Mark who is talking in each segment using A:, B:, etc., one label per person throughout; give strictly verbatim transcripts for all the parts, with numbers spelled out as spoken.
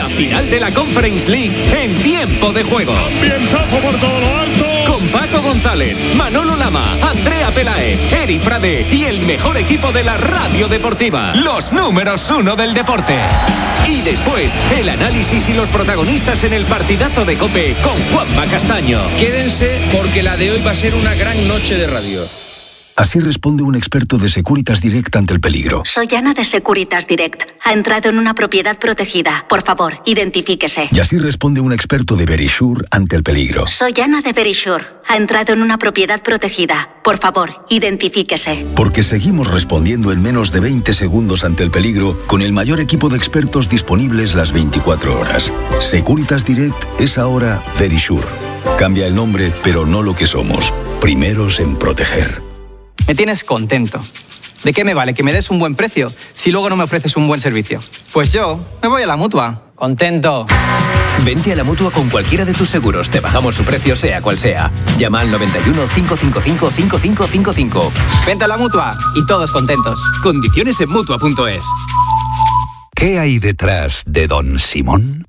A: final de la Conference League en Tiempo de Juego.
B: Ambientazo por todo lo alto.
A: Con Paco González, Manolo Lama, Andrea Peláez, Eri Frade y el mejor equipo de la radio deportiva. Los números uno del deporte. Y después, el análisis y los protagonistas en el partidazo de COPE con Juanma Castaño.
C: Quédense porque la de hoy va a ser una gran noche de radio.
D: Así responde un experto de Securitas Direct ante el peligro.
E: Soy Ana de Securitas Direct. Ha entrado en una propiedad protegida. Por favor, identifíquese.
D: Y así responde un experto de Verisure ante el peligro.
E: Soy Ana de Verisure. Ha entrado en una propiedad protegida. Por favor, identifíquese.
D: Porque seguimos respondiendo en menos de veinte segundos ante el peligro con el mayor equipo de expertos disponibles las veinticuatro horas. Securitas Direct es ahora Verisure. Cambia el nombre, pero no lo que somos. Primeros en proteger.
F: Me tienes contento. ¿De qué me vale que me des un buen precio si luego no me ofreces un buen servicio? Pues yo me voy a la Mutua. Contento.
G: Vente a la Mutua con cualquiera de tus seguros. Te bajamos su precio sea cual sea. Llama al noventa y uno, cinco cinco cinco, cinco cinco cinco cinco.
F: Vente a la Mutua y todos contentos.
G: Condiciones en Mutua punto es.
H: ¿Qué hay detrás de Don Simón?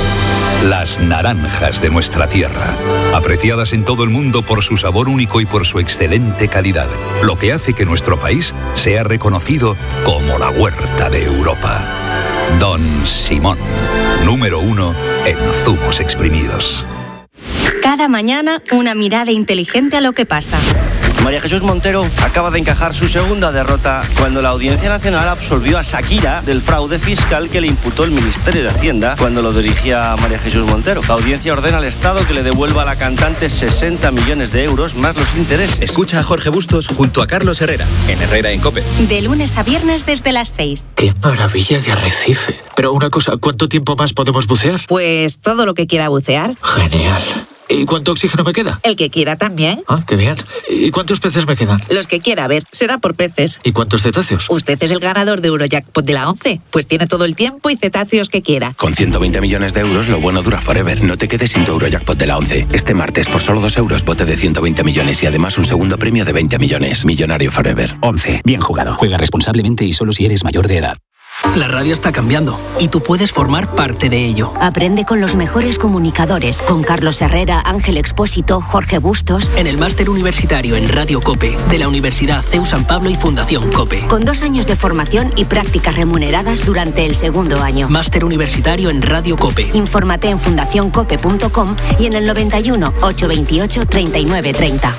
H: Las naranjas de nuestra tierra, apreciadas en todo el mundo por su sabor único y por su excelente calidad, lo que hace que nuestro país sea reconocido como la huerta de Europa. Don Simón, número uno en zumos exprimidos.
I: Cada mañana, una mirada inteligente a lo que pasa.
J: María Jesús Montero acaba de encajar su segunda derrota cuando la Audiencia Nacional absolvió a Shakira del fraude fiscal que le imputó el Ministerio de Hacienda cuando lo dirigía María Jesús Montero. La audiencia ordena al Estado que le devuelva a la cantante sesenta millones de euros más los intereses.
G: Escucha a Jorge Bustos junto a Carlos Herrera, en Herrera en COPE.
I: De lunes a viernes desde las seis.
K: ¡Qué maravilla de arrecife! Pero una cosa, ¿cuánto tiempo más podemos bucear?
L: Pues todo lo que quiera bucear.
K: Genial. ¿Y cuánto oxígeno me queda?
L: El que quiera también.
K: Ah, qué bien. ¿Y cuántos peces me quedan?
L: Los que quiera, a ver, será por peces.
K: ¿Y cuántos cetáceos?
L: Usted es el ganador de Eurojackpot de la once, pues tiene todo el tiempo y cetáceos que quiera.
M: Con ciento veinte millones de euros, lo bueno dura forever. No te quedes sin tu Eurojackpot de la once. Este martes, por solo dos euros, bote de ciento veinte millones y además un segundo premio de veinte millones. Millonario forever.
N: once. Bien jugado. Juega responsablemente y solo si eres mayor de edad.
O: La radio está cambiando y tú puedes formar parte de ello.
E: Aprende con los mejores comunicadores, con Carlos Herrera, Ángel Expósito, Jorge Bustos.
O: En el máster universitario en Radio COPE de la Universidad C E U San Pablo y Fundación COPE.
E: Con dos años de formación y prácticas remuneradas durante el segundo año.
O: Máster universitario en Radio COPE.
E: Infórmate en fundación cope punto com y en el noventa y uno, ochocientos veintiocho, treinta y nueve treinta.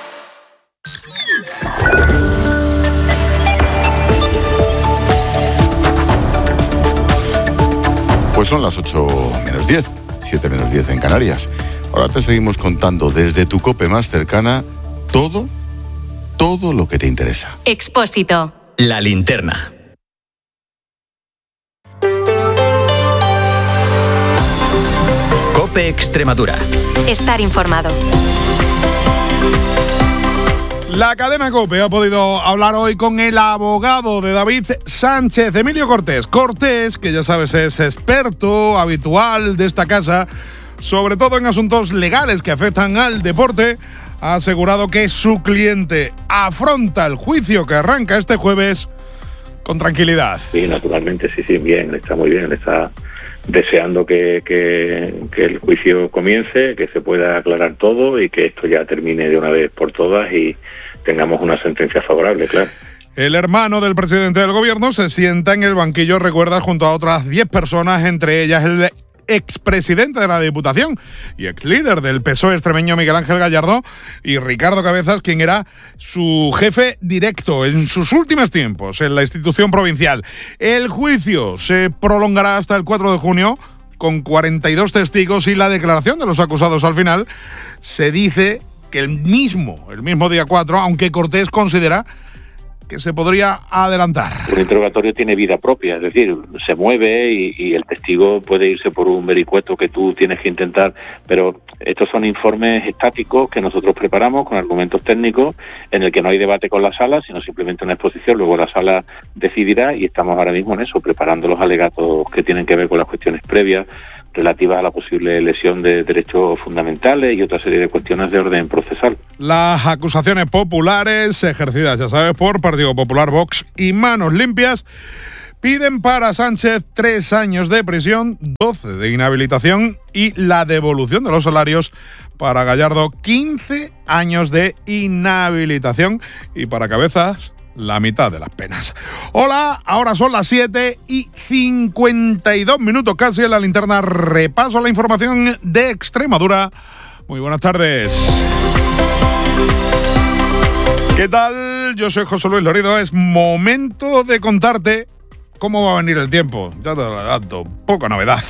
P: Pues son las ocho menos diez, siete menos diez en Canarias. Ahora te seguimos contando desde tu COPE más cercana todo, todo lo que te interesa.
I: Expósito.
G: La linterna. COPE Extremadura.
I: Estar informado.
B: La cadena COPE ha podido hablar hoy con el abogado de David Sánchez, Emilio Cortés. Cortés, que ya sabes es experto habitual de esta casa, sobre todo en asuntos legales que afectan al deporte, ha asegurado que su cliente afronta el juicio que arranca este jueves con tranquilidad.
Q: Sí, naturalmente, sí, sí, bien, está muy bien, está deseando que, que, que el juicio comience, que se pueda aclarar todo y que esto ya termine de una vez por todas y tengamos una sentencia favorable, claro.
B: El hermano del presidente del gobierno se sienta en el banquillo, recuerda, junto a otras diez personas, entre ellas el expresidente de la Diputación y exlíder del P S O E extremeño Miguel Ángel Gallardó y Ricardo Cabezas, quien era su jefe directo en sus últimos tiempos en la institución provincial. El juicio se prolongará hasta el cuatro de junio con cuarenta y dos testigos y la declaración de los acusados al final. Se dice que el mismo, el mismo día cuatro, aunque Cortés considera que se podría adelantar.
Q: Un interrogatorio tiene vida propia, es decir, se mueve y, y el testigo puede irse por un vericueto que tú tienes que intentar, pero estos son informes estáticos que nosotros preparamos con argumentos técnicos en el que no hay debate con la sala, sino simplemente una exposición, luego la sala decidirá y estamos ahora mismo en eso, preparando los alegatos que tienen que ver con las cuestiones previas relativas a la posible lesión de derechos fundamentales y otra serie de cuestiones de orden procesal.
B: Las acusaciones populares ejercidas, ya sabes, por Partido Popular, Vox y Manos Limpias, Piden para Sánchez tres años de prisión, doce de inhabilitación y la devolución de los salarios. Para Gallardo, quince años de inhabilitación y para Cabezas, la mitad de las penas. Hola, ahora son las siete y cincuenta y dos minutos casi en la linterna. Repaso la información de Extremadura. Muy buenas tardes. ¿Qué tal? Yo soy José Luis Lorido. Es momento de contarte cómo va a venir el tiempo. Ya te lo adelanto, poca novedad.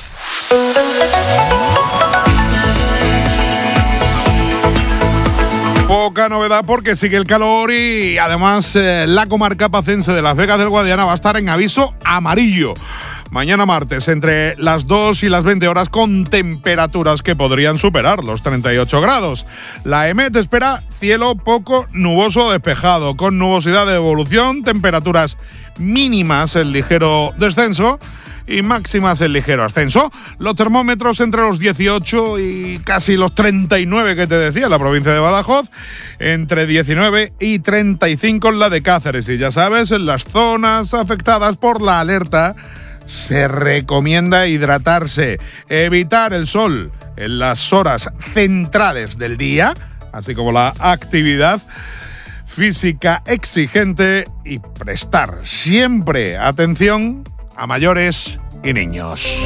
B: Poca novedad porque sigue el calor y además eh, la comarca pacense de Las Vegas del Guadiana va a estar en aviso amarillo. Mañana martes entre las dos y las veinte horas con temperaturas que podrían superar los treinta y ocho grados. La EMET espera cielo poco nuboso despejado con nubosidad de evolución, temperaturas mínimas en ligero descenso y máximas en ligero ascenso. Los termómetros entre los dieciocho y casi los treinta y nueve que te decía en la provincia de Badajoz, entre diecinueve y treinta y cinco en la de Cáceres. Y ya sabes, en las zonas afectadas por la alerta se recomienda hidratarse, evitar el sol en las horas centrales del día, así como la actividad física exigente y prestar siempre atención a mayores y niños.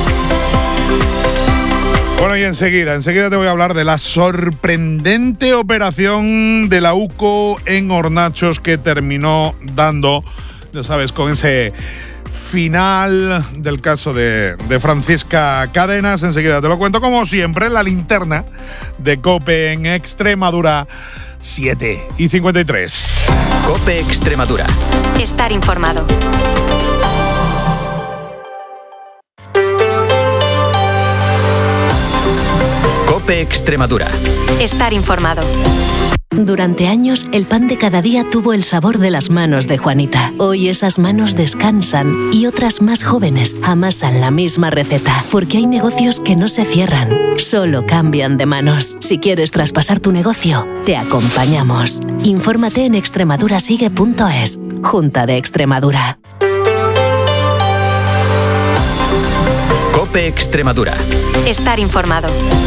B: Bueno, y enseguida, enseguida te voy a hablar de la sorprendente operación de la U C O en Hornachos que terminó dando, ya sabes, con ese final del caso de, de Francisca Cadenas. Enseguida te lo cuento, como siempre, la linterna de COPE en Extremadura, siete y cincuenta y tres.
G: COPE Extremadura.
I: Estar informado.
G: COPE Extremadura.
I: Estar informado.
R: Durante años, el pan de cada día tuvo el sabor de las manos de Juanita. Hoy esas manos descansan y otras más jóvenes amasan la misma receta, porque hay negocios que no se cierran, solo cambian de manos. Si quieres traspasar tu negocio, te acompañamos. Infórmate en extremadurasigue punto es. Junta de Extremadura.
G: COPE Extremadura.
I: Estar informado.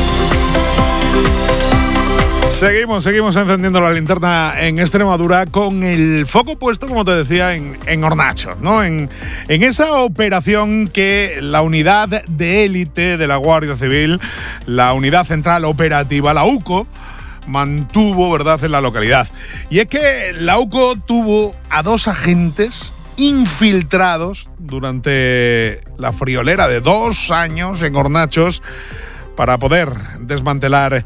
B: Seguimos, seguimos encendiendo la linterna en Extremadura con el foco puesto, como te decía, en, en Hornachos, ¿no? En, en esa operación que la unidad de élite de la Guardia Civil, la unidad central operativa, la U C O, mantuvo, ¿verdad?, en la localidad. Y es que la U C O tuvo a dos agentes infiltrados durante la friolera de dos años en Hornachos para poder desmantelar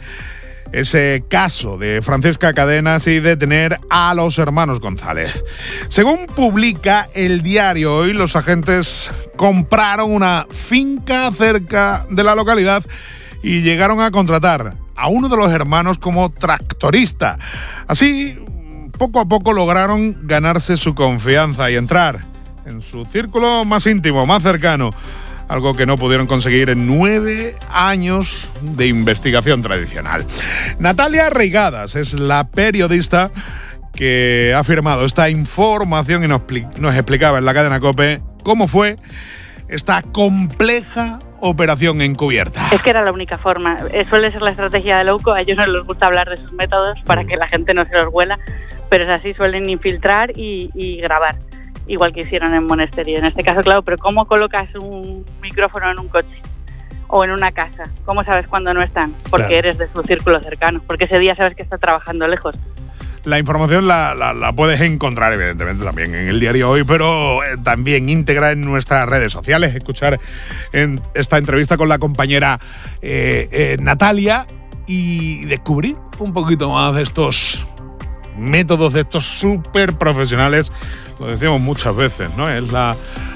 B: ese caso de Francisca Cadenas y detener a los hermanos González. Según publica el diario Hoy, los agentes compraron una finca cerca de la localidad y llegaron a contratar a uno de los hermanos como tractorista. Así, poco a poco lograron ganarse su confianza y entrar en su círculo más íntimo, más cercano. Algo que no pudieron conseguir en nueve años de investigación tradicional. Natalia Reigadas es la periodista que ha firmado esta información y nos, nos explicaba en la cadena COPE cómo fue esta compleja operación encubierta.
S: Es que era la única forma. Suele ser la estrategia de la U C O. A ellos no les gusta hablar de sus métodos para que la gente no se los huela, pero es así, suelen infiltrar y, y grabar. Igual que hicieron en Monesterio. En este caso, claro, pero ¿cómo colocas un micrófono en un coche o en una casa? ¿Cómo sabes cuándo no están? Porque claro, eres de su círculo cercano, porque ese día sabes que está trabajando lejos.
B: La información la, la, la puedes encontrar, evidentemente, también en el diario Hoy, pero eh, también íntegra en nuestras redes sociales. Escuchar en esta entrevista con la compañera eh, eh, Natalia y descubrir un poquito más de estos métodos, de estos súper profesionales. Lo decimos muchas veces, ¿no? Es la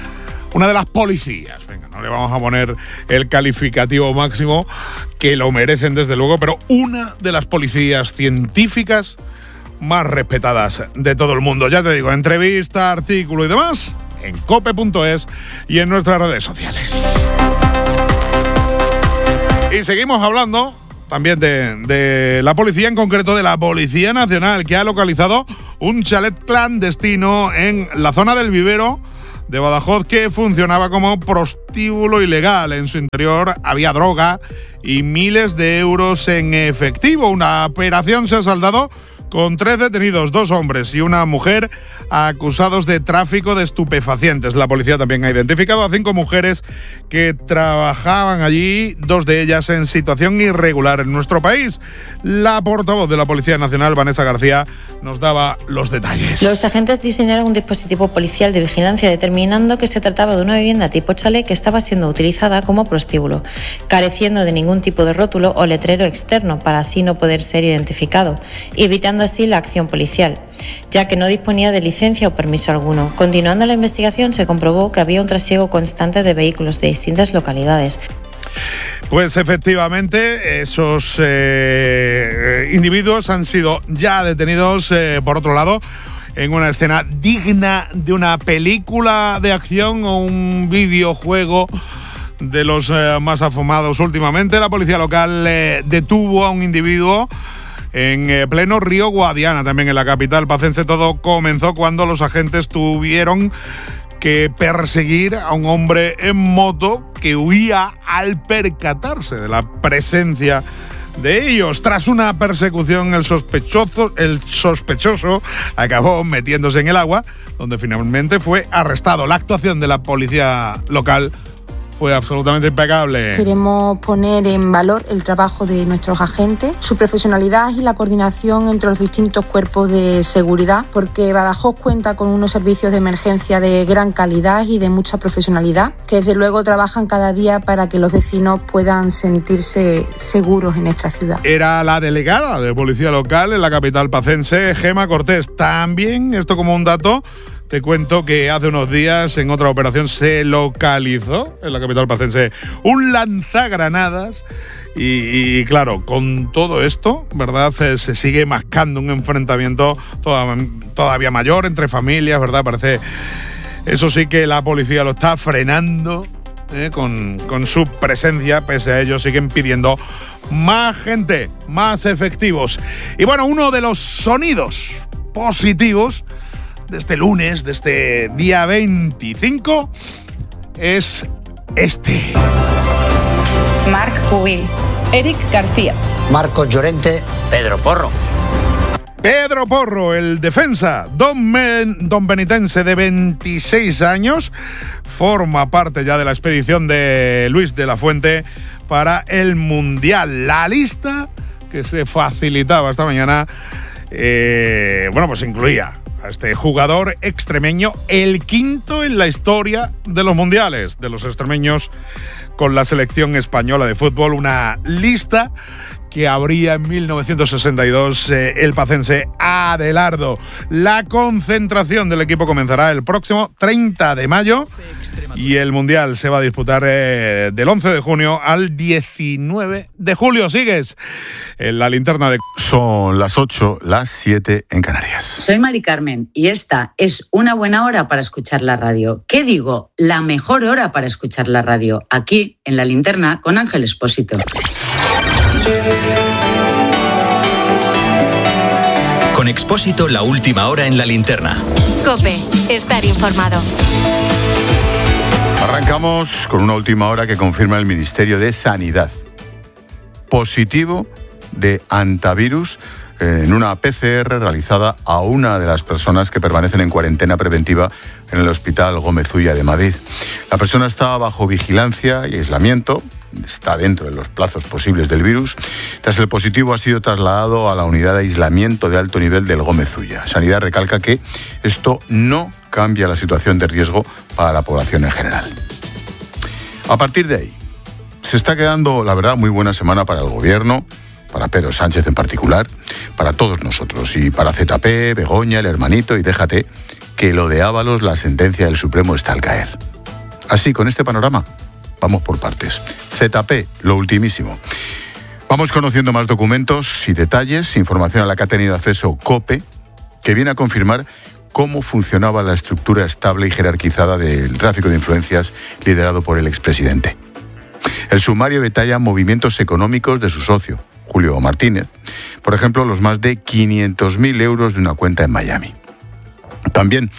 B: una de las policías. Venga, no le vamos a poner el calificativo máximo, que lo merecen desde luego, pero una de las policías científicas más respetadas de todo el mundo. Ya te digo, entrevista, artículo y demás en cope punto es y en nuestras redes sociales. Y seguimos hablando también de, de la policía, en concreto de la Policía Nacional, que ha localizado un chalet clandestino en la zona del vivero de Badajoz que funcionaba como prostíbulo ilegal. En su interior había droga y miles de euros en efectivo. Una operación se ha saldado con tres detenidos, dos hombres y una mujer, acusados de tráfico de estupefacientes. La policía también ha identificado a cinco mujeres que trabajaban allí, dos de ellas en situación irregular en nuestro país. La portavoz de la Policía Nacional, Vanessa García, nos daba los detalles.
T: Los agentes diseñaron un dispositivo policial de vigilancia determinando que se trataba de una vivienda tipo chalet que estaba siendo utilizada como prostíbulo, careciendo de ningún tipo de rótulo o letrero externo para así no poder ser identificado, evitando así la acción policial, ya que no disponía de licencia o permiso alguno. Continuando la investigación, se comprobó que había un trasiego constante de vehículos de distintas localidades.
B: Pues efectivamente, esos eh, individuos han sido ya detenidos, eh, por otro lado, en una escena digna de una película de acción o un videojuego de los eh, más afumados últimamente. La policía local eh, detuvo a un individuo en eh, pleno Río Guadiana, también en la capital pacense. Todo comenzó cuando los agentes tuvieron que perseguir a un hombre en moto que huía al percatarse de la presencia de ellos. Tras una persecución, el sospechoso, el sospechoso acabó metiéndose en el agua, donde finalmente fue arrestado. La actuación de la policía local fue absolutamente impecable.
U: Queremos poner en valor el trabajo de nuestros agentes, su profesionalidad y la coordinación entre los distintos cuerpos de seguridad, porque Badajoz cuenta con unos servicios de emergencia de gran calidad y de mucha profesionalidad, que desde luego trabajan cada día para que los vecinos puedan sentirse seguros en nuestra ciudad.
B: Era la delegada de policía local en la capital pacense, Gema Cortés. También, esto como un dato, te cuento que hace unos días en otra operación se localizó en la capital pacense un lanzagranadas y, y claro, con todo esto, ¿verdad? Se, se sigue mascando un enfrentamiento toda, todavía mayor entre familias, ¿verdad? Parece, eso sí que la policía lo está frenando eh, con, con su presencia, pese a ello siguen pidiendo más gente, más efectivos. Y bueno, uno de los sonidos positivos de este lunes, de este día veinticinco, es este.
V: Marc Pubil, Eric García,
W: Marcos Llorente, Pedro Porro.
B: Pedro Porro, el defensa don, Men, don benitense de veintiséis años, forma parte ya de la expedición de Luis de la Fuente para el Mundial. La lista que se facilitaba esta mañana, eh, bueno, pues incluía a este jugador extremeño, el quinto en la historia de los mundiales de los extremeños con la selección española de fútbol. Una lista que abría en mil novecientos sesenta y dos eh, el pacense Adelardo. La concentración del equipo comenzará el próximo treinta de mayo y el Mundial se va a disputar eh, del once de junio al diecinueve de julio. Sigues en la linterna de...
P: Son las ocho, las siete en Canarias.
X: Soy Mari Carmen y esta es una buena hora para escuchar la radio. ¿Qué digo? La mejor hora para escuchar la radio. Aquí, en la linterna, con Ángel Expósito.
G: Con Expósito, la última hora en la linterna.
I: COPE, estar informado.
P: Arrancamos con una última hora que confirma el Ministerio de Sanidad. Positivo de antivirus en una P C R realizada a una de las personas que permanecen en cuarentena preventiva en el Hospital Gómez Ulla de Madrid. La persona está bajo vigilancia y aislamiento, está dentro de los plazos posibles del virus. Tras el positivo ha sido trasladado a la unidad de aislamiento de alto nivel del Gómez Ulla. Sanidad recalca que esto no cambia la situación de riesgo para la población en general. A partir de ahí, se está quedando, la verdad, muy buena semana para el Gobierno, para Pedro Sánchez en particular, para todos nosotros, y para Z P, Begoña, el hermanito, y déjate que lo de Ábalos, la sentencia del Supremo está al caer. Así, con este panorama, vamos por partes. Z P, lo ultimísimo. Vamos conociendo más documentos y detalles, información a la que ha tenido acceso COPE, que viene a confirmar cómo funcionaba la estructura estable y jerarquizada del tráfico de influencias liderado por el expresidente. El sumario detalla movimientos económicos de su socio, Julio Martínez, por ejemplo, los más de quinientos mil euros de una cuenta en Miami. También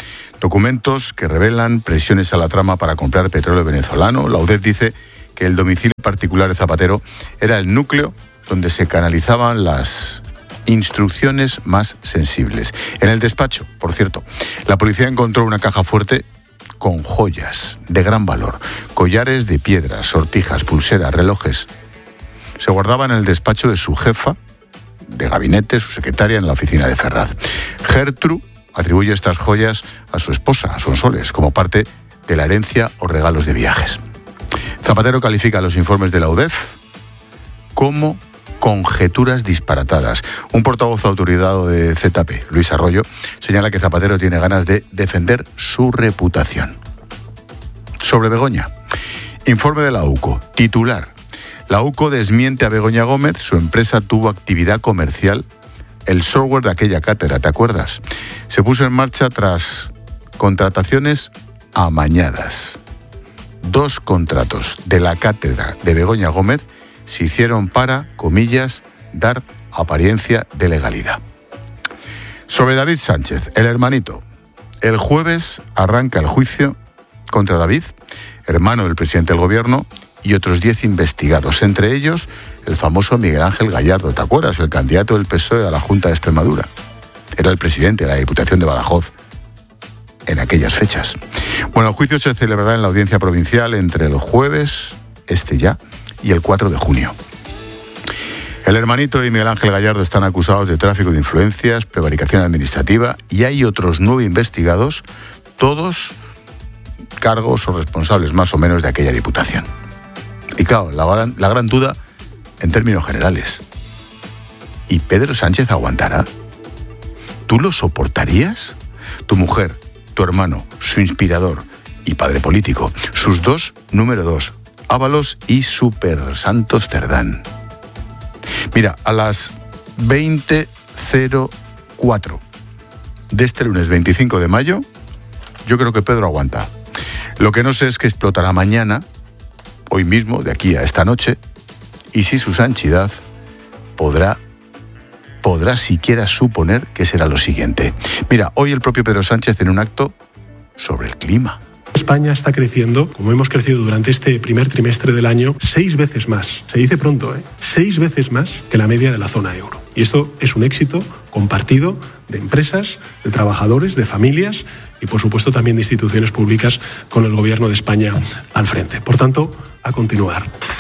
P: Documentos que revelan presiones a la trama para comprar petróleo venezolano. La U D E F dice que el domicilio particular de Zapatero era el núcleo donde se canalizaban las instrucciones más sensibles. En el despacho, por cierto, la policía encontró una caja fuerte con joyas de gran valor, collares de piedras, sortijas, pulseras, relojes. Se guardaba en el despacho de su jefa de gabinete, su secretaria en la oficina de Ferraz. Gertrude atribuye estas joyas a su esposa, a Sonsoles, como parte de la herencia o regalos de viajes. Zapatero califica los informes de la U D E F como conjeturas disparatadas. Un portavoz autorizado de Z P, Luis Arroyo, señala que Zapatero tiene ganas de defender su reputación. Sobre Begoña, informe de la U C O, titular. La U C O desmiente a Begoña Gómez, su empresa tuvo actividad comercial, el software de aquella cátedra, ¿te acuerdas? Se puso en marcha tras contrataciones amañadas. Dos contratos de la cátedra de Begoña Gómez se hicieron para, comillas, dar apariencia de legalidad. Sobre David Sánchez, el hermanito. El jueves arranca el juicio contra David, hermano del presidente del gobierno, y otros diez investigados, entre ellos el famoso Miguel Ángel Gallardo, ¿te acuerdas? El candidato del P S O E a la Junta de Extremadura. Era el presidente de la Diputación de Badajoz en aquellas fechas. Bueno, el juicio se celebrará en la audiencia provincial entre el jueves, este ya, y el cuatro de junio. El hermanito y Miguel Ángel Gallardo están acusados de tráfico de influencias, prevaricación administrativa, y hay otros nueve investigados, todos cargos o responsables más o menos de aquella diputación. Y claro, la gran, la gran duda en términos generales. ¿Y Pedro Sánchez aguantará? ¿Tú lo soportarías? Tu mujer, tu hermano, su inspirador y padre político, sus dos número dos, Ábalos y Super Santos Cerdán. Mira, a las veinte cero cuatro de este lunes veinticinco de mayo, yo creo que Pedro aguanta. Lo que no sé es que explotará mañana, hoy mismo, de aquí a esta noche, y si su santidad podrá, podrá siquiera suponer que será lo siguiente. Mira, hoy el propio Pedro Sánchez en un acto sobre el clima.
A: España está creciendo, como hemos crecido durante este primer trimestre del año, seis veces más. Se dice pronto, ¿eh? Seis veces más que la media de la zona euro. Y esto es un éxito compartido de empresas, de trabajadores, de familias y, por supuesto, también de instituciones públicas con el Gobierno de España al frente. Por tanto, a continuar.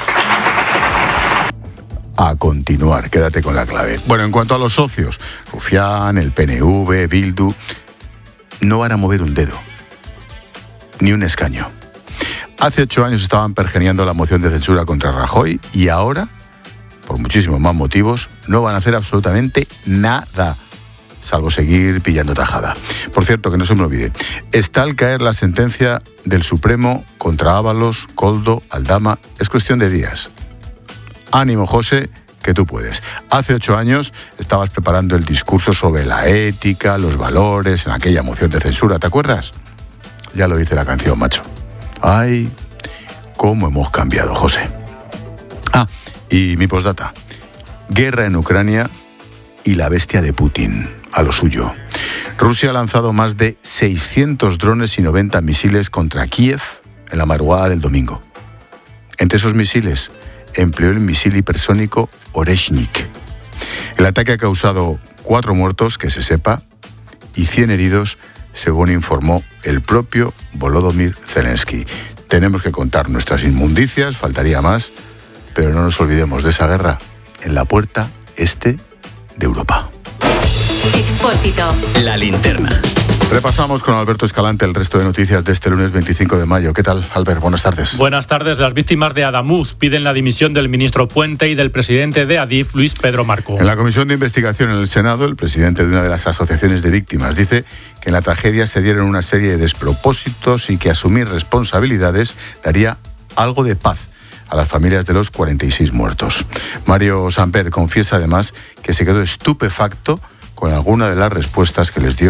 P: A continuar, quédate con la clave. Bueno, en cuanto a los socios, Rufián, el P N V, Bildu, no van a mover un dedo, ni un escaño. Hace ocho años estaban pergeneando la moción de censura contra Rajoy y ahora, por muchísimos más motivos, no van a hacer absolutamente nada, salvo seguir pillando tajada. Por cierto, que no se me olvide, está al caer la sentencia del Supremo contra Ábalos, Koldo, Aldama. Es cuestión de días. Ánimo, José, que tú puedes. Hace ocho años estabas preparando el discurso sobre la ética, los valores, en aquella moción de censura, ¿te acuerdas? Ya lo dice la canción, macho. Ay, cómo hemos cambiado, José. Ah, y mi postdata. Guerra en Ucrania y la bestia de Putin, a lo suyo. Rusia ha lanzado más de seiscientos drones y noventa misiles contra Kiev en la madrugada del domingo. Entre esos misiles empleó el misil hipersónico Oreshnik. El ataque ha causado cuatro muertos, que se sepa, y cien heridos, según informó el propio Volodymyr Zelensky. Tenemos que contar nuestras inmundicias, faltaría más, pero no nos olvidemos de esa guerra en la puerta este de Europa.
E: Expósito.
G: La linterna.
P: Repasamos con Alberto Escalante el resto de noticias de este lunes veinticinco de mayo. ¿Qué tal, Albert? Buenas tardes.
C: Buenas tardes. Las víctimas de Adamuz piden la dimisión del ministro Puente y del presidente de Adif, Luis Pedro Marco.
P: En la comisión de investigación en el Senado, el presidente de una de las asociaciones de víctimas dice que en la tragedia se dieron una serie de despropósitos y que asumir responsabilidades daría algo de paz a las familias de los cuarenta y seis muertos. Mario Samper confiesa además que se quedó estupefacto con alguna de las respuestas que les dio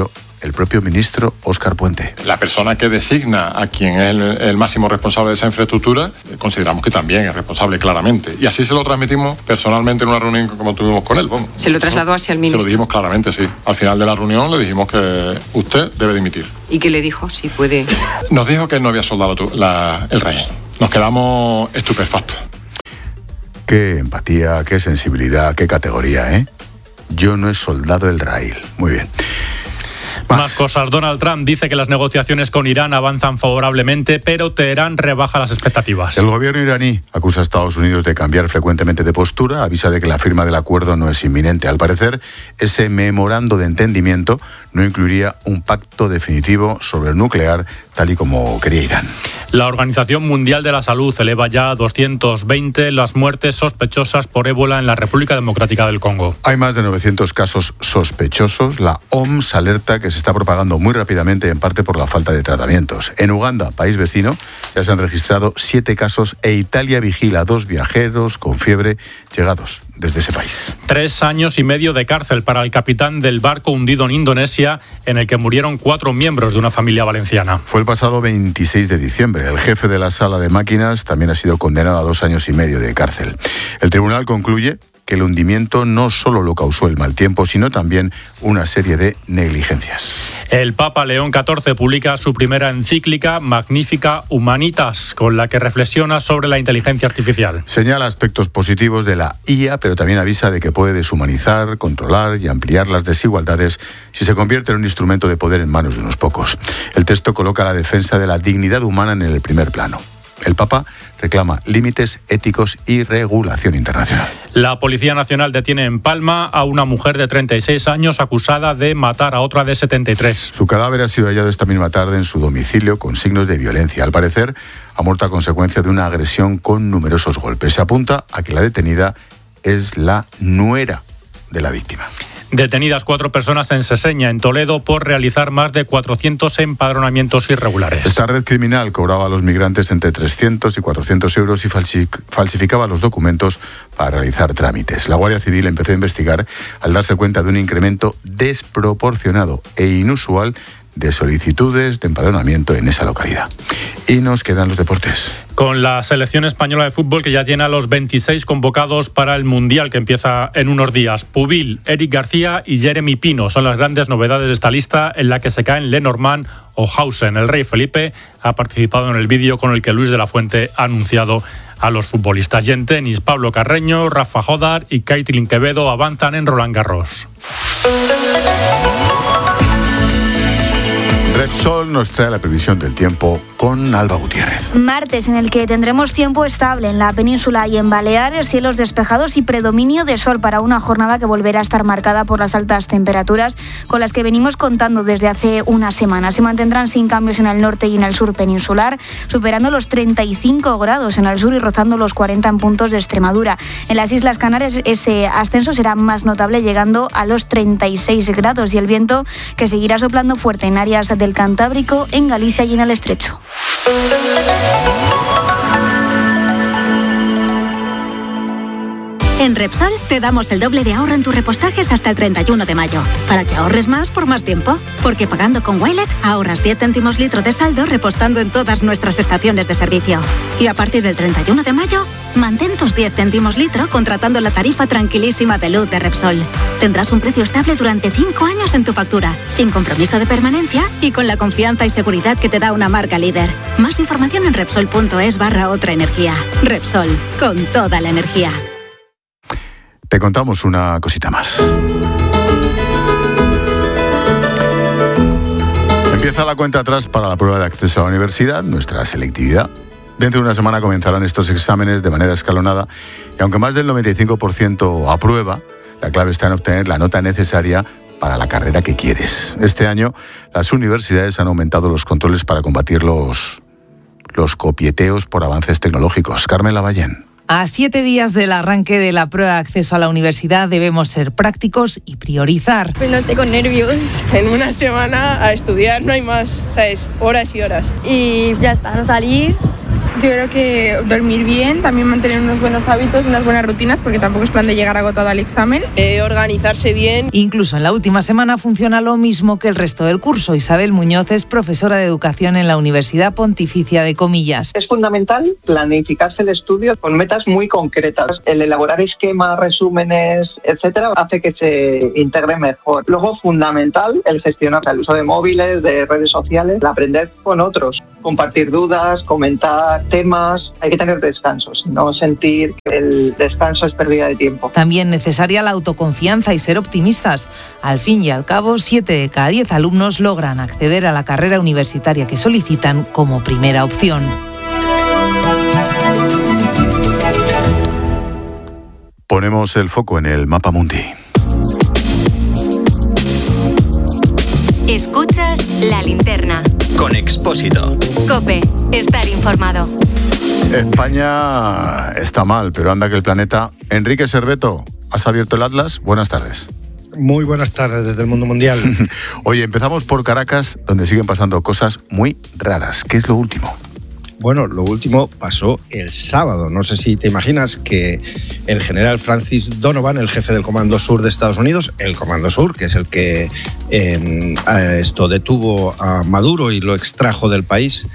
P: el propio ministro Óscar Puente.
D: La persona que designa a quien es el, el máximo responsable de esa infraestructura, eh, consideramos que también es responsable claramente. Y así se lo transmitimos personalmente en una reunión como tuvimos con él. Vamos.
F: ¿Se lo trasladó hacia el ministro?
D: Se lo dijimos claramente, sí. Al final de la reunión le dijimos que usted debe dimitir.
F: ¿Y qué le dijo? Si puede...
D: Nos dijo que él no había soldado tu, la, el rey. Nos quedamos estupefactos.
P: Qué empatía, qué sensibilidad, qué categoría, ¿eh? Yo no he soldado el raíl. Muy bien.
C: Más. Más cosas. Donald Trump dice que las negociaciones con Irán avanzan favorablemente, pero Teherán rebaja las expectativas.
P: El gobierno iraní acusa a Estados Unidos de cambiar frecuentemente de postura, avisa de que la firma del acuerdo no es inminente. Al parecer, ese memorando de entendimiento no incluiría un pacto definitivo sobre el nuclear, tal y como quería Irán.
C: La Organización Mundial de la Salud eleva ya a doscientos veinte las muertes sospechosas por ébola en la República Democrática del Congo.
P: Hay más de novecientos casos sospechosos. La O M S alerta que se está propagando muy rápidamente, en parte por la falta de tratamientos. En Uganda, país vecino, ya se han registrado siete casos e Italia vigila a dos viajeros con fiebre llegados desde ese país.
C: Tres años y medio de cárcel para el capitán del barco hundido en Indonesia, en el que murieron cuatro miembros de una familia valenciana.
P: Fue el pasado veintiséis de diciembre. El jefe de la sala de máquinas también ha sido condenado a dos años y medio de cárcel. El tribunal concluye que el hundimiento no solo lo causó el mal tiempo, sino también una serie de negligencias.
C: El Papa León catorce publica su primera encíclica Magnificat Humanitas, con la que reflexiona sobre la inteligencia artificial.
P: Señala aspectos positivos de la I A, pero también avisa de que puede deshumanizar, controlar y ampliar las desigualdades si se convierte en un instrumento de poder en manos de unos pocos. El texto coloca la defensa de la dignidad humana en el primer plano. El Papa reclama límites éticos y regulación internacional.
C: La Policía Nacional detiene en Palma a una mujer de treinta y seis años acusada de matar a otra de setenta y tres.
P: Su cadáver ha sido hallado esta misma tarde en su domicilio con signos de violencia. Al parecer, ha muerto a consecuencia de una agresión con numerosos golpes. Se apunta a que la detenida es la nuera de la víctima.
C: Detenidas cuatro personas en Seseña, en Toledo, por realizar más de cuatrocientos empadronamientos irregulares.
P: Esta red criminal cobraba a los migrantes entre trescientos y cuatrocientos euros y falsificaba los documentos para realizar trámites. La Guardia Civil empezó a investigar al darse cuenta de un incremento desproporcionado e inusual de solicitudes de empadronamiento en esa localidad. Y nos quedan los deportes.
C: Con la selección española de fútbol, que ya tiene a los veintiséis convocados para el Mundial, que empieza en unos días. Pubil, Eric García y Jeremy Pino son las grandes novedades de esta lista, en la que se caen Lenormand o Hausen. El rey Felipe ha participado en el vídeo con el que Luis de la Fuente ha anunciado a los futbolistas. Y en tenis, Pablo Carreño, Rafa Jodar y Caitlin Quevedo avanzan en Roland Garros.
P: Repsol nos trae la previsión del tiempo con Alba Gutiérrez.
H: Martes, en el que tendremos tiempo estable en la península y en Baleares, cielos despejados y predominio de sol para una jornada que volverá a estar marcada por las altas temperaturas con las que venimos contando desde hace unas semanas. Se mantendrán sin cambios en el norte y en el sur peninsular, superando los treinta y cinco grados en el sur y rozando los cuarenta en puntos de Extremadura. En las Islas Canarias ese ascenso será más notable, llegando a los treinta y seis grados, y el viento que seguirá soplando fuerte en áreas del Cantábrico, en Galicia y en el Estrecho.
E: En Repsol te damos el doble de ahorro en tus repostajes hasta el treinta y uno de mayo, para que ahorres más por más tiempo. Porque pagando con Wilet ahorras diez céntimos litro de saldo repostando en todas nuestras estaciones de servicio. Y a partir del treinta y uno de mayo, mantén tus diez céntimos litro contratando la tarifa tranquilísima de luz de Repsol. Tendrás un precio estable durante cinco años en tu factura, sin compromiso de permanencia y con la confianza y seguridad que te da una marca líder. Más información en Repsol.es barra otra energía. Repsol, con toda la energía.
P: Te contamos una cosita más. Empieza la cuenta atrás para la prueba de acceso a la universidad, nuestra selectividad. Dentro de una semana comenzarán estos exámenes de manera escalonada y aunque más del noventa y cinco por ciento aprueba, la clave está en obtener la nota necesaria para la carrera que quieres. Este año las universidades han aumentado los controles para combatir los, los copieteos por avances tecnológicos. Carmen Lavallén.
J: A siete días del arranque de la prueba de acceso a la universidad debemos ser prácticos y priorizar.
Y: Pues no sé, con nervios. En una semana a estudiar no hay más, ¿sabes? Horas y horas. Y ya está, no salir Yo creo que dormir bien, también mantener unos buenos hábitos, unas buenas rutinas, porque tampoco es plan de llegar agotado al examen.
J: Eh, organizarse bien. Incluso en la última semana funciona lo mismo que el resto del curso. Isabel Muñoz es profesora de educación en la Universidad Pontificia de Comillas.
K: Es fundamental planificarse el estudio con metas muy concretas. El elaborar esquemas, resúmenes, etcétera, hace que se integre mejor. Luego, fundamental el gestionar el uso de móviles, de redes sociales, el aprender con otros, compartir dudas, comentar temas. Hay que tener descansos, no sentir que el descanso es pérdida de tiempo.
J: También necesaria la autoconfianza y ser optimistas. Al fin y al cabo, siete de cada diez alumnos logran acceder a la carrera universitaria que solicitan como primera opción.
P: Ponemos el foco en el mapa mundi.
I: Escuchas La Linterna.
G: Con Expósito.
I: COPE. Estar informado.
P: España está mal, pero anda que el planeta... Enrique Serveto, ¿has abierto el Atlas? Buenas tardes.
L: Muy buenas tardes desde el mundo mundial.
P: Oye, empezamos por Caracas, donde siguen pasando cosas muy raras. ¿Qué es lo último?
L: Bueno, lo último pasó el sábado. No sé si te imaginas que el general Francis Donovan, el jefe del Comando Sur de Estados Unidos, el Comando Sur, que es el que eh, esto detuvo a Maduro y lo extrajo del país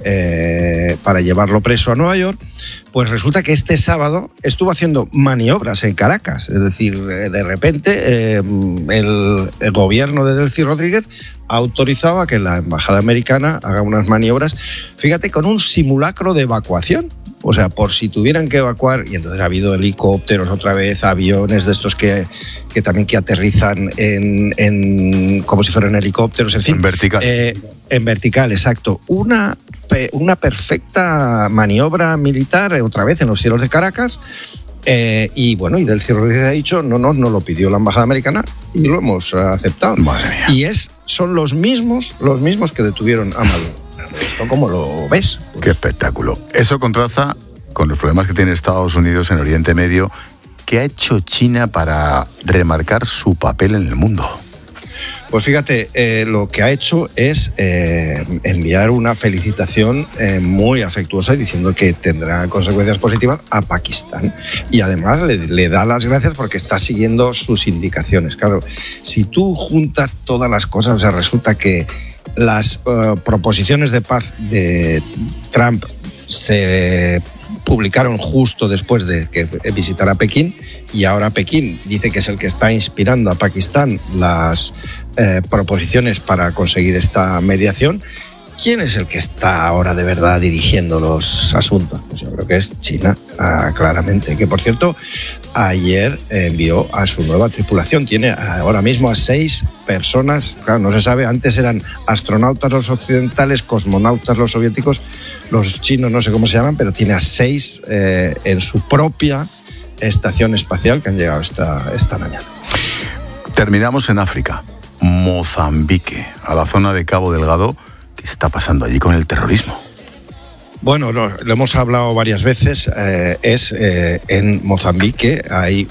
L: eh, para llevarlo preso a Nueva York, pues resulta que este sábado estuvo haciendo maniobras en Caracas. Es decir, de repente eh, el, el gobierno de Delcy Rodríguez ha autorizado a que la embajada americana haga unas maniobras, fíjate, con un simulacro de evacuación. O sea, por si tuvieran que evacuar, y entonces ha habido helicópteros otra vez, aviones de estos que, que también que aterrizan en, en como si fueran helicópteros, en fin.
P: En vertical.
L: Eh, en vertical, exacto. Una, una perfecta maniobra militar, otra vez en los cielos de Caracas. Eh, y bueno, y Delcy Rodríguez ha dicho, no, no, no lo pidió la embajada americana y lo hemos aceptado.
P: Madre mía.
L: Y es, son los mismos, los mismos que detuvieron a Maduro. ¿Esto cómo lo ves?
P: Qué espectáculo. Eso contrasta con los problemas que tiene Estados Unidos en Oriente Medio. ¿Qué ha hecho China para remarcar su papel en el mundo?
L: Pues fíjate, eh, lo que ha hecho es eh, enviar una felicitación eh, muy afectuosa diciendo que tendrá consecuencias positivas a Pakistán. Y además le, le da las gracias porque está siguiendo sus indicaciones. Claro, si tú juntas todas las cosas, o sea, resulta que las uh, proposiciones de paz de Trump se publicaron justo después de que visitara Pekín, y ahora Pekín dice que es el que está inspirando a Pakistán las eh, proposiciones para conseguir esta mediación. ¿Quién es el que está ahora de verdad dirigiendo los asuntos? Pues yo creo que es China, ah, claramente. Que, por cierto, ayer envió a su nueva tripulación. Tiene ahora mismo a seis personas. Claro, no se sabe, antes eran astronautas los occidentales, cosmonautas los soviéticos, los chinos no sé cómo se llaman, pero tiene a seis eh, en su propia estación espacial que han llegado esta, esta mañana.
P: Terminamos en África, Mozambique, a la zona de Cabo Delgado. ¿Qué está pasando allí con el terrorismo?
L: Bueno, lo, lo hemos hablado varias veces. Eh, es eh, en Mozambique hay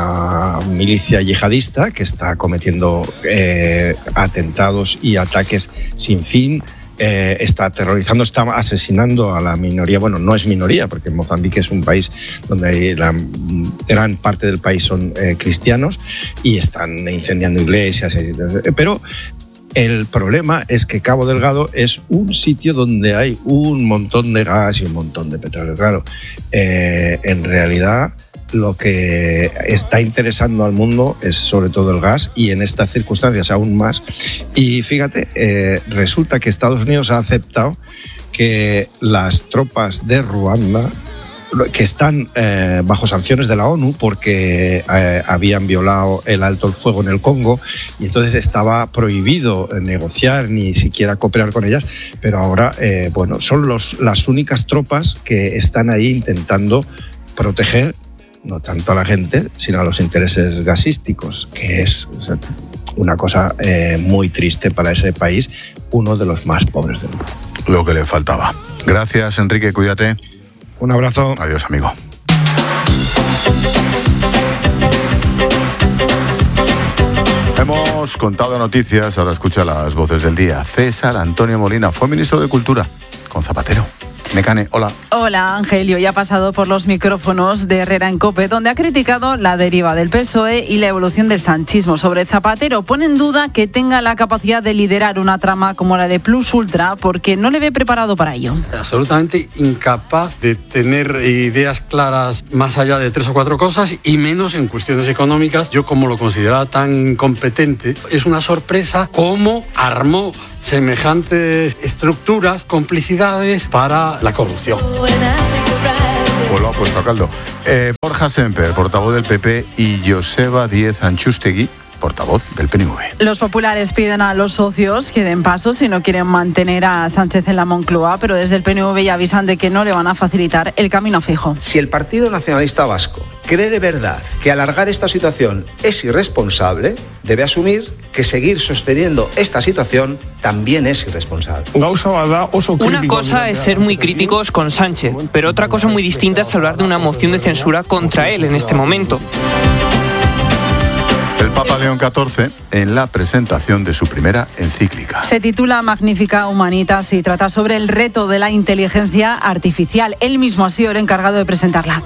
L: una milicia yihadista que está cometiendo eh, atentados y ataques sin fin. Eh, está aterrorizando, está asesinando a la minoría. Bueno, no es minoría, porque Mozambique es un país donde la gran parte del país son eh, cristianos y están incendiando iglesias. Eh, pero el problema es que Cabo Delgado es un sitio donde hay un montón de gas y un montón de petróleo. Claro, eh, en realidad lo que está interesando al mundo es sobre todo el gas, y en estas circunstancias aún más. Y fíjate, eh, resulta que Estados Unidos ha aceptado que las tropas de Ruanda, que están eh, bajo sanciones de la ONU porque eh, habían violado el alto el fuego en el Congo, y entonces estaba prohibido negociar ni siquiera cooperar con ellas, pero ahora eh, bueno, son los, las únicas tropas que están ahí intentando proteger no tanto a la gente, sino a los intereses gasísticos, que es una cosa eh, muy triste para ese país, uno de los más pobres del mundo.
P: Lo que le faltaba. Gracias, Enrique, cuídate.
L: Un abrazo.
P: Adiós, amigo. Hemos contado noticias, ahora escucha las voces del día. César Antonio Molina fue ministro de Cultura con Zapatero. Mecane, hola.
M: Hola Ángel, y hoy ha pasado por los micrófonos de Herrera en COPE, donde ha criticado la deriva del P S O E y la evolución del sanchismo. Sobre Zapatero, pone en duda que tenga la capacidad de liderar una trama como la de Plus Ultra, porque no le ve preparado para ello.
N: Absolutamente incapaz de tener ideas claras más allá de tres o cuatro cosas, y menos en cuestiones económicas. Yo, como lo consideraba tan incompetente, es una sorpresa cómo armó semejantes estructuras, complicidades para la corrupción.
P: Pues lo ha puesto a caldo. Eh, Borja Semper, portavoz del P P, y Joseba Díez Antxustegi, portavoz del P N V.
M: Los populares piden a los socios que den paso si no quieren mantener a Sánchez en la Moncloa, pero desde el P N V ya avisan de que no le van a facilitar el camino a Feijóo.
O: Si el Partido Nacionalista Vasco cree de verdad que alargar esta situación es irresponsable, debe asumir que seguir sosteniendo esta situación también es irresponsable.
Q: Una cosa es ser muy críticos con Sánchez, pero otra cosa muy distinta es hablar de una moción de censura contra él en este momento.
P: El Papa León catorce en la presentación de su primera encíclica.
M: Se titula Magnificat Humanitas y trata sobre el reto de la inteligencia artificial. Él mismo ha sido el encargado de presentarla.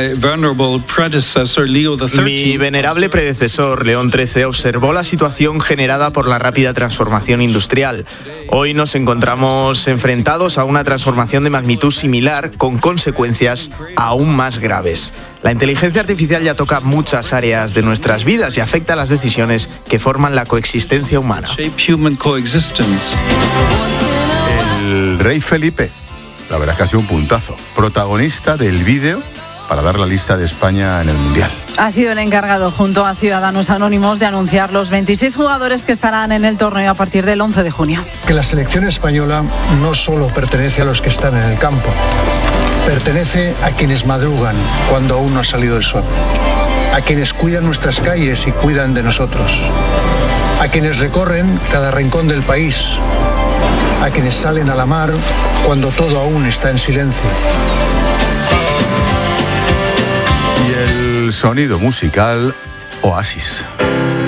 R: Mi venerable predecesor, León trece, observó la situación generada por la rápida transformación industrial. Hoy nos encontramos enfrentados a una transformación de magnitud similar, con consecuencias aún más graves. La inteligencia artificial ya toca muchas áreas de nuestras vidas y afecta a las decisiones que forman la coexistencia humana.
P: El rey Felipe, la verdad es que ha sido un puntazo, protagonista del vídeo para dar la lista de España en el Mundial.
M: Ha sido el encargado, junto a Ciudadanos Anónimos, de anunciar los veintiséis jugadores que estarán en el torneo a partir del once de junio.
Z: Que la selección española no solo pertenece a los que están en el campo, pertenece a quienes madrugan cuando aún no ha salido el sol, a quienes cuidan nuestras calles y cuidan de nosotros, a quienes recorren cada rincón del país, a quienes salen a la mar cuando todo aún está en silencio.
P: Y el sonido musical Oasis.